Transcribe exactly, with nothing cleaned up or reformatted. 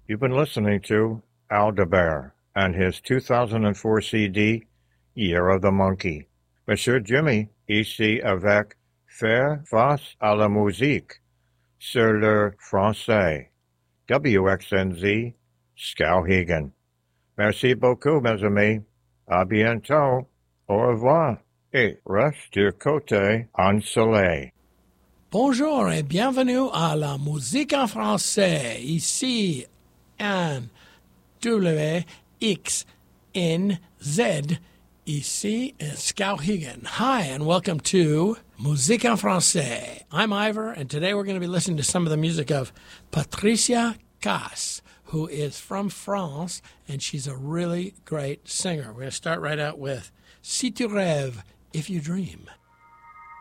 You've been listening to Aldebert and his two thousand four C D, Year of the Monkey. Monsieur Jimmy, ici avec Faire face à la musique sur le français. W X N Z, Skowhegan. Merci beaucoup, mes amis. À bientôt. Au revoir. Et reste du côté ensoleillé. Bonjour et bienvenue à la musique en français. Ici N W X N Z. Ici in Skowhegan. Hi, and welcome to Musique en Français. I'm Ivor, and today we're going to be listening to some of the music of Patricia Cass, who is from France, and she's a really great singer. We're going to start right out with Si tu rêves, if you dream.